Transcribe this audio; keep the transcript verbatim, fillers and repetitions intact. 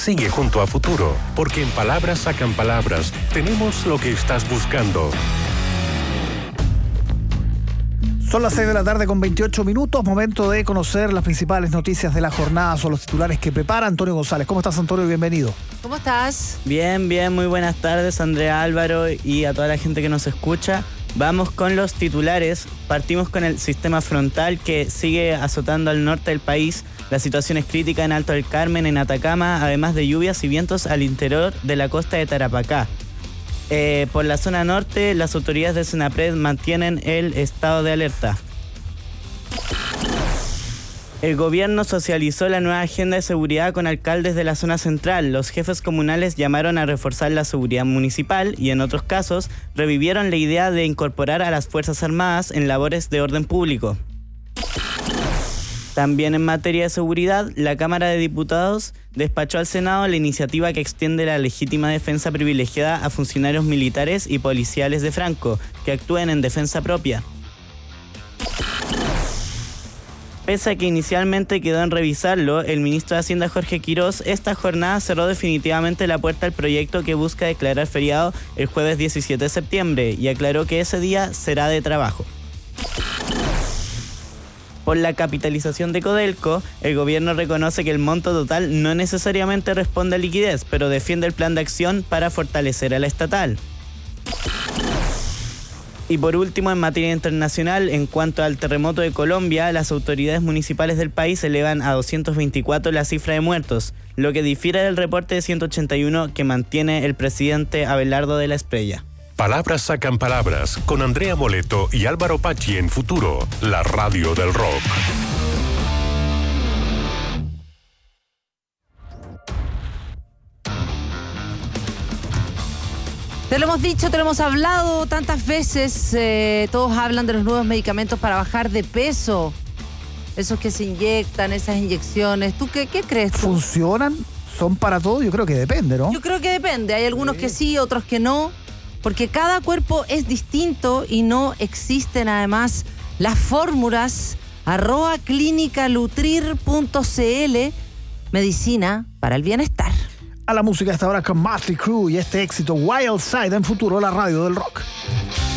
Sigue junto a Futuro, porque en Palabras Sacan Palabras tenemos lo que estás buscando. Son las seis de la tarde con veintiocho minutos, momento de conocer las principales noticias de la jornada, son los titulares que prepara Antonio González. ¿Cómo estás, Antonio? Bienvenido. ¿Cómo estás? Bien, bien, muy buenas tardes, Andrea, Álvaro y a toda la gente que nos escucha. Vamos con los titulares. Partimos con el sistema frontal que sigue azotando al norte del país. La situación es crítica en Alto del Carmen, en Atacama, además de lluvias y vientos al interior de la costa de Tarapacá. Eh, por la zona norte, las autoridades de Senapred mantienen el estado de alerta. El gobierno socializó la nueva agenda de seguridad con alcaldes de la zona central. Los jefes comunales llamaron a reforzar la seguridad municipal y en otros casos revivieron la idea de incorporar a las Fuerzas Armadas en labores de orden público. También en materia de seguridad, la Cámara de Diputados despachó al Senado la iniciativa que extiende la legítima defensa privilegiada a funcionarios militares y policiales de Franco que actúen en defensa propia. Pese a que inicialmente quedó en revisarlo, el ministro de Hacienda Jorge Quirós esta jornada cerró definitivamente la puerta al proyecto que busca declarar feriado el jueves diecisiete de septiembre y aclaró que ese día será de trabajo. Por la capitalización de Codelco, el gobierno reconoce que el monto total no necesariamente responde a liquidez, pero defiende el plan de acción para fortalecer a la estatal. Y por último, en materia internacional, en cuanto al terremoto de Colombia, las autoridades municipales del país elevan a doscientos veinticuatro la cifra de muertos, lo que difiere del reporte de ciento ochenta y uno que mantiene el presidente Abelardo de la Espriella. Palabras Sacan Palabras con Andrea Moleto y Álvaro Pachi en Futuro, la radio del rock. Te lo hemos dicho, te lo hemos hablado tantas veces. Eh, todos hablan de los nuevos medicamentos para bajar de peso. Esos que se inyectan, esas inyecciones. ¿Tú qué, qué crees? Tú? ¿Funcionan? ¿Son para todo? Yo creo que depende, ¿no? Yo creo que depende. Hay algunos sí. que sí, otros que no. Porque cada cuerpo es distinto y no existen además las fórmulas. Arroba clínica lutrir punto cl, medicina para el bienestar. A la música hasta ahora con Motley Crue y este éxito Wild Side en Futuro, la radio del rock.